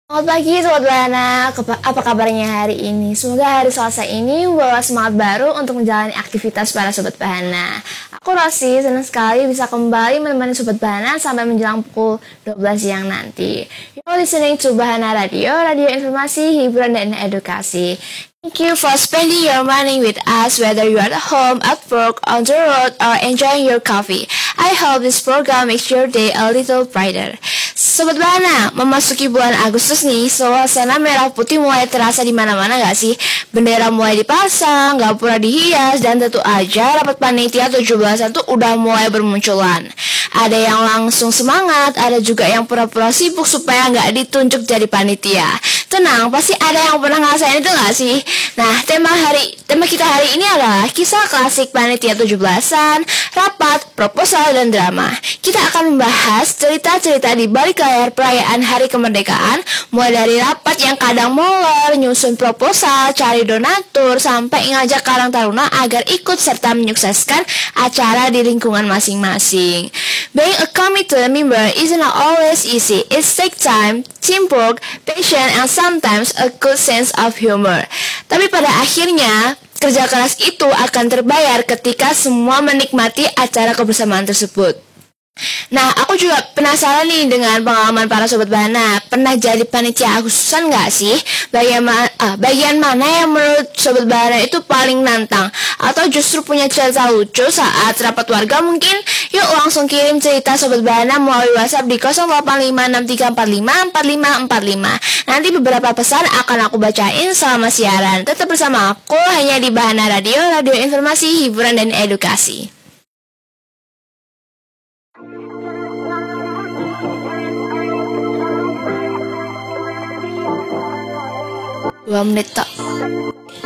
Selamat pagi Sobat Bahana, apa kabarnya hari ini? Semoga hari Selasa ini membawa semangat baru untuk menjalani aktivitas para Sobat Bahana. Aku Rosi, senang sekali bisa kembali menemani Sobat Bahana sampai menjelang pukul 12 siang nanti. You're listening to Bahana Radio, radio informasi, hiburan, dan edukasi. Thank you for spending your morning with us, whether you are at home, at work, on the road, or enjoying your coffee. I hope this program makes your day a little brighter. Sobat Bahana, memasuki bulan Agustus nih, suasana merah putih mulai terasa di mana-mana gak sih? Bendera mulai dipasang, gak pura dihias, dan tentu aja rapat panitia 17-an tuh udah mulai bermunculan. Ada yang langsung semangat, ada juga yang pura-pura sibuk supaya gak ditunjuk jadi panitia. Tenang, pasti ada yang pernah ngerasain itu gak sih? Nah, tema kita hari ini adalah kisah klasik panitia 17-an, rapat, proposal, dan drama. Kita akan membahas cerita-cerita di balik layar perayaan Hari Kemerdekaan, mulai dari rapat yang kadang molor, nyusun proposal, cari donatur, sampai ngajak Karang Taruna agar ikut serta menyukseskan acara di lingkungan masing-masing. Being a committed member isn't always easy. It takes time, teamwork, patience, and sometimes a good sense of humor. Tapi pada akhirnya, kerja keras itu akan terbayar ketika semua menikmati acara kebersamaan tersebut. Nah, aku juga penasaran nih dengan pengalaman para Sobat Bahana. Pernah jadi panitia Agustusan gak sih? Bagian mana yang menurut Sobat Bahana itu paling nantang? Atau justru punya cerita lucu saat rapat warga mungkin? Yuk langsung kirim cerita Sobat Bahana melalui WhatsApp di 085643454545. Nanti beberapa pesan akan aku bacain selama siaran. Tetap bersama aku hanya di Bahana Radio, radio informasi, hiburan, dan edukasi. 2 menit tak.